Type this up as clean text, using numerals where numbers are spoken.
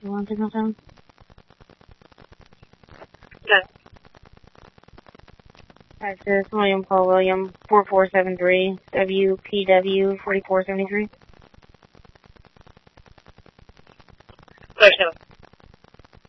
Want signal sound? Good. Alright, so it's William Paul William, 4473, WPW 4473. 37.